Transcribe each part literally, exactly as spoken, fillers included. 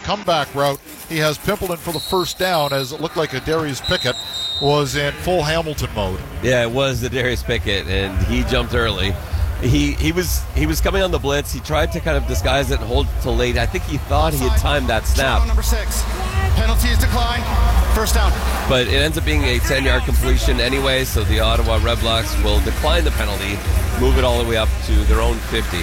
comeback route. He has Pimpleton for the first down, as it looked like a Darius Pickett was in full Hamilton mode. Yeah, it was the Darius Pickett, and he jumped early. He he was he was coming on the blitz. He tried to kind of disguise it and hold it till late. I think he thought he had timed that snap. Number six. Penalty is declined. First down. But it ends up being a ten-yard completion anyway, so the Ottawa Redblacks will decline the penalty, move it all the way up to their own fifty.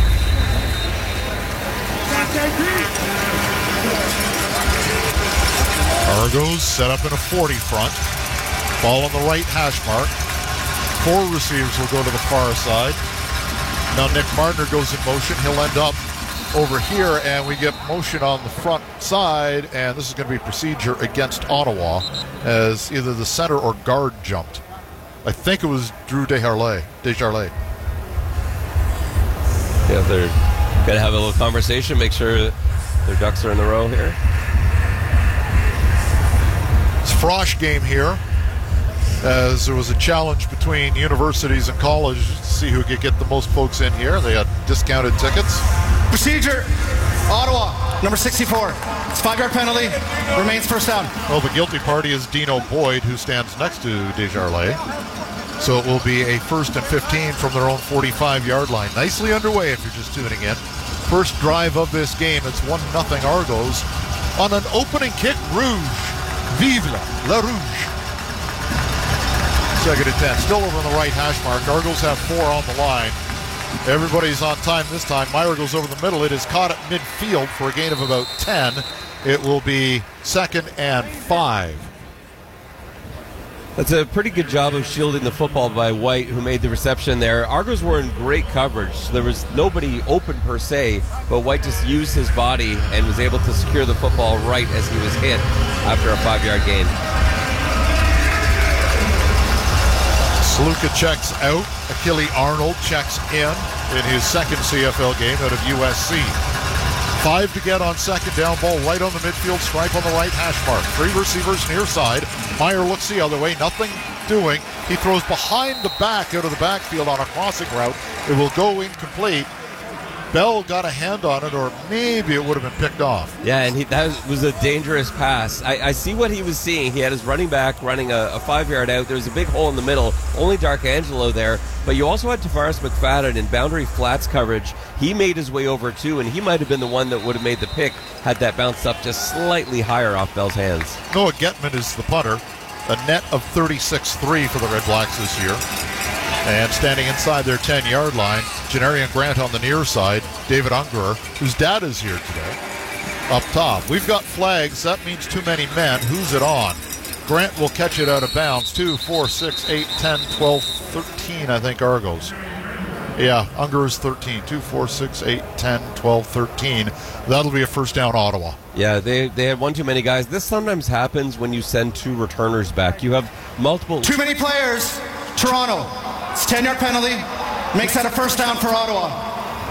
Argos set up in a forty front. Ball on the right hash mark. Four receivers will go to the far side. Now Nick Martiner goes in motion. He'll end up over here, and we get motion on the front side, and this is going to be procedure against Ottawa, as either the center or guard jumped. I think it was Drew Desjardins. Desjardins. Yeah, they're going to have a little conversation, make sure their ducks are in the row here. It's a Frosh game here, as there was a challenge between universities and colleges to see who could get the most folks in here. They had discounted tickets. Procedure. Ottawa, number sixty-four. It's five-yard penalty. Remains first down. Well, the guilty party is Dino Boyd, who stands next to Desjardins. So it will be a first and fifteen from their own forty-five-yard line. Nicely underway if you're just tuning in. First drive of this game. It's one nothing Argos on an opening kick. Rouge. Vive la Rouge. Second and ten. Still over on the right hash mark. Argos have four on the line. Everybody's on time this time. Meyer goes over the middle. It is caught at midfield for a gain of about ten. It will be second and five. That's a pretty good job of shielding the football by White, who made the reception there. Argos were in great coverage. There was nobody open per se, but White just used his body and was able to secure the football right as he was hit after a five-yard gain. Sluka checks out. Achille Arnold checks in in his second C F L game out of U S C. Five to get on second down. Ball right on the midfield stripe on the right hash mark. Three receivers near side. Meyer looks the other way. Nothing doing. He throws behind the back out of the backfield on a crossing route. It will go incomplete. Bell got a hand on it, or maybe it would have been picked off. Yeah, and he, that was a dangerous pass. I, I see what he was seeing. He had his running back running a, a five-yard out. There was a big hole in the middle. Only Dark Angelo there. But you also had Tavares McFadden in boundary flats coverage. He made his way over, too, and he might have been the one that would have made the pick had that bounced up just slightly higher off Bell's hands. Noah Getman is the punter. A net of thirty-six three for the Red Blacks this year. And standing inside their ten-yard line, Janarian Grant on the near side, David Ungerer, whose dad is here today, up top. We've got flags. That means too many men. Who's it on? Grant will catch it out of bounds. Two, four, six, eight, ten, twelve, thirteen, I think, Argos. Yeah, Ungerer's thirteen. Two, four, six, eight, ten, twelve, thirteen. That'll be a first down, Ottawa. Yeah, they they had one too many guys. This sometimes happens when you send two returners back. You have multiple... Too many players. Toronto. It's a ten-yard penalty. Makes that a first down for Ottawa.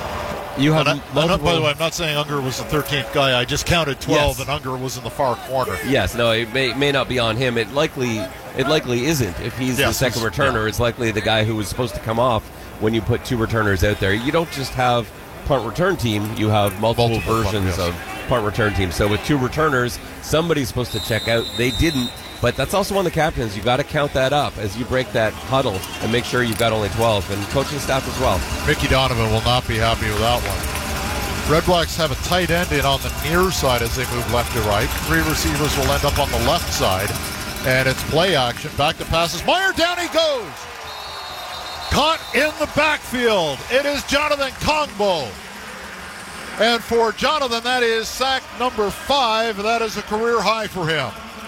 You have I, multiple... not, by the way, I'm not saying Ungerer was the thirteenth guy. I just counted twelve, yes. And Ungerer was in the far corner. Yes, no, it may may not be on him. It likely it likely isn't. If he's yes, the second returner, yeah. It's likely the guy who was supposed to come off when you put two returners out there. You don't just have punt return team. You have multiple, multiple versions punt, yes. of punt return team. So with two returners, somebody's supposed to check out. They didn't. But that's also on the captains. You've got to count that up as you break that huddle and make sure you've got only twelve. And coaching staff as well. Mickey Donovan will not be happy with that one. Red Blacks have a tight end in on the near side as they move left to right. Three receivers will end up on the left side. And it's play action. Back to passes. Meyer, down he goes. Caught in the backfield. It is Jonathan Kongbo. And for Jonathan, that is sack number five. That is a career high for him.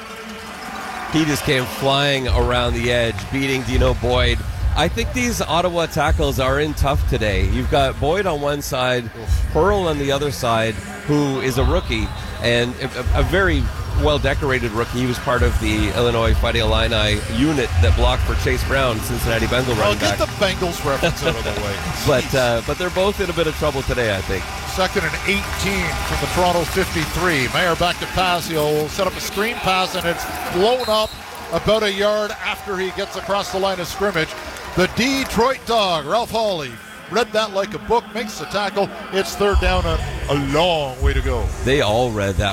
He just came flying around the edge, beating Dino Boyd. I think these Ottawa tackles are in tough today. You've got Boyd on one side, Pearl on the other side, who is a rookie, and a, a very well-decorated rookie. He was part of the Illinois Fighting Illini unit that blocked for Chase Brown, Cincinnati Bengal running I'll back. Get the Bengals reference out of the way. but uh, but they're both in a bit of trouble today, I think. Second and eighteen from the Toronto fifty-three. Meyer back to pass. He'll set up a screen pass, and it's blown up about a yard after he gets across the line of scrimmage. The Detroit Dog, Ralph Hawley, read that like a book, makes the tackle. It's third down and a long way to go. They all read that